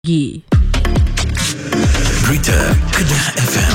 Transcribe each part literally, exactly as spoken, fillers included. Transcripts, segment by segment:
Gi. Berita Kedah F M.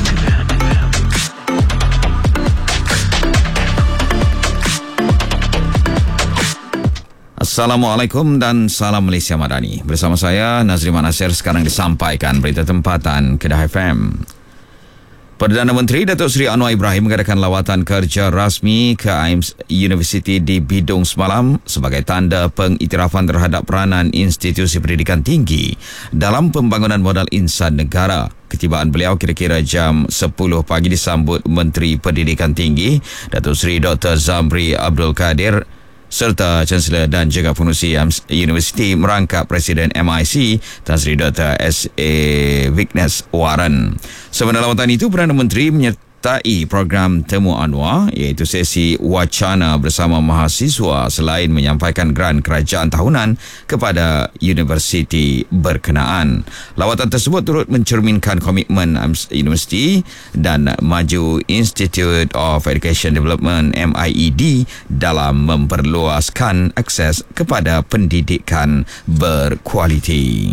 Assalamualaikum dan salam Malaysia Madani. Bersama saya Nazriman Nasir, sekarang disampaikan berita tempatan Kedah F M. Perdana Menteri Datuk Seri Anwar Ibrahim mengadakan lawatan kerja rasmi ke A I M S University di Bidung semalam sebagai tanda pengiktirafan terhadap peranan institusi pendidikan tinggi dalam pembangunan modal insan negara. Ketibaan beliau kira-kira jam sepuluh pagi disambut Menteri Pendidikan Tinggi Datuk Seri Doktor Zamri Abdul Kadir serta Chancellor dan juga pengurusi A I M S University merangkap Presiden M I C Tan Sri Doktor S A Vignes Warren. Sebenarnya lawatan itu, Perdana Menteri menyertai program Temu Anwar iaitu sesi wacana bersama mahasiswa selain menyampaikan geran kerajaan tahunan kepada universiti berkenaan. Lawatan tersebut turut mencerminkan komitmen A I M S University dan Maju Institute of Education Development M I E D dalam memperluaskan akses kepada pendidikan berkualiti.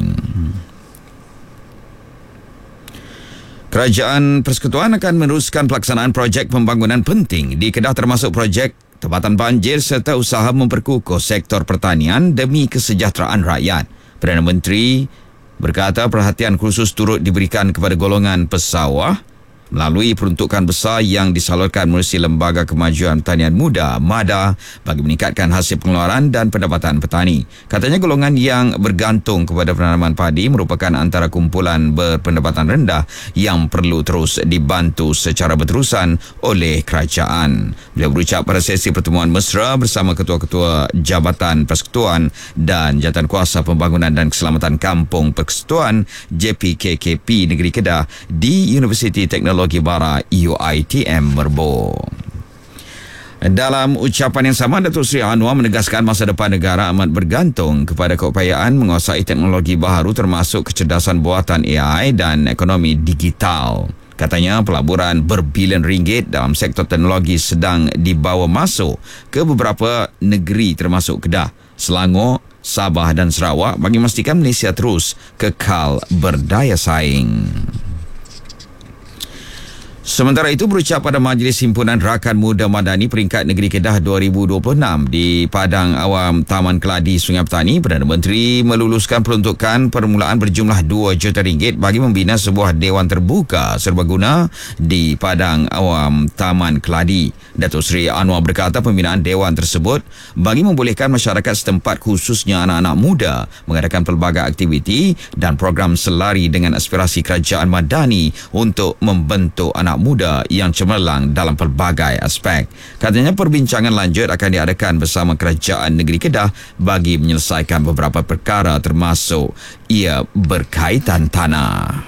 Kerajaan Persekutuan akan meneruskan pelaksanaan projek pembangunan penting di Kedah termasuk projek tempatan banjir serta usaha memperkukuh sektor pertanian demi kesejahteraan rakyat. Perdana Menteri berkata perhatian khusus turut diberikan kepada golongan pesawah melalui peruntukan besar yang disalurkan melalui Lembaga Kemajuan Pertanian Muda MADA bagi meningkatkan hasil pengeluaran dan pendapatan petani. Katanya golongan yang bergantung kepada penanaman padi merupakan antara kumpulan berpendapatan rendah yang perlu terus dibantu secara berterusan oleh kerajaan. Beliau berucap pada sesi pertemuan mesra bersama Ketua-Ketua Jabatan Persekutuan dan Jawatankuasa Pembangunan dan Keselamatan Kampung Persekutuan J P K K P Negeri Kedah di Universiti Teknologi Bara U I T M Merbau. Dalam ucapan yang sama, Datuk Seri Anwar menegaskan masa depan negara amat bergantung kepada keupayaan menguasai teknologi baharu termasuk kecerdasan buatan A I dan ekonomi digital. Katanya pelaburan berbilion ringgit dalam sektor teknologi sedang dibawa masuk ke beberapa negeri termasuk Kedah, Selangor, Sabah dan Sarawak bagi memastikan Malaysia terus kekal berdaya saing. Sementara itu, berucap pada Majlis Himpunan Rakan Muda Madani Peringkat Negeri Kedah dua ribu dua puluh enam di Padang Awam Taman Keladi Sungai Petani, Perdana Menteri meluluskan peruntukan permulaan berjumlah dua juta ringgit bagi membina sebuah dewan terbuka serbaguna di Padang Awam Taman Keladi. Datuk Seri Anwar berkata pembinaan dewan tersebut bagi membolehkan masyarakat setempat khususnya anak-anak muda mengadakan pelbagai aktiviti dan program selari dengan aspirasi kerajaan Madani untuk membentuk anak muda yang cemerlang dalam pelbagai aspek. Katanya perbincangan lanjut akan diadakan bersama Kerajaan Negeri Kedah bagi menyelesaikan beberapa perkara termasuk ia berkaitan tanah.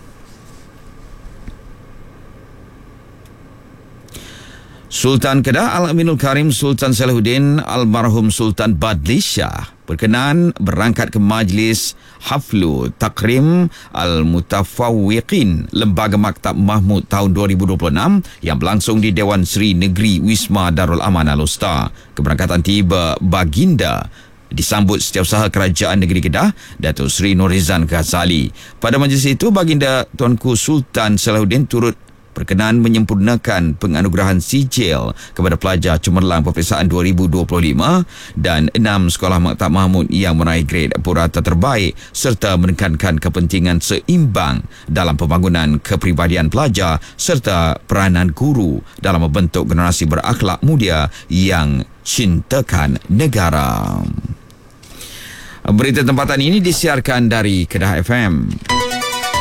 Sultan Kedah Al-Aminul Karim Sultan Salahuddin Almarhum Sultan Badli Shah berkenan berangkat ke Majlis Haflu Takrim Al-Mutafawwiqin Lembaga Maktab Mahmud tahun dua ribu dua puluh enam yang berlangsung di Dewan Seri Negeri Wisma Darul Aman Al-Usta. Keberangkatan tiba Baginda disambut Setiausaha Kerajaan Negeri Kedah Datuk Seri Norizan Ghazali. Pada majlis itu, Baginda Tuanku Sultan Salahuddin turut berkenan menyempurnakan penganugerahan sijil kepada pelajar cemerlang peperiksaan dua ribu dua puluh lima dan enam sekolah Maktab Mahmud yang meraih grade purata terbaik serta menekankan kepentingan seimbang dalam pembangunan kepribadian pelajar serta peranan guru dalam membentuk generasi berakhlak mulia yang cintakan negara. Berita tempatan ini disiarkan dari Kedah F M.